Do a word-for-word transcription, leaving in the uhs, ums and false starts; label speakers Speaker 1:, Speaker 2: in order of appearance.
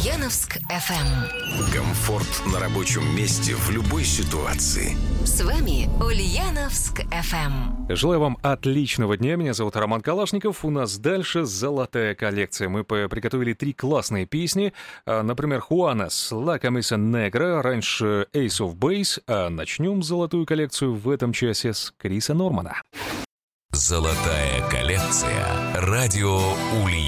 Speaker 1: Ульяновск эф эм.
Speaker 2: Комфорт на рабочем месте в любой ситуации.
Speaker 1: С вами Ульяновск эф эм.
Speaker 3: Желаю вам отличного дня. Меня зовут Роман Калашников. У нас дальше золотая коллекция. Мы приготовили три классные песни. Например, Хуанес, La Camisa Negra, раньше Ace of Base. А начнем золотую коллекцию в этом часе с Криса Нормана.
Speaker 2: Золотая коллекция. Радио Ульяновск.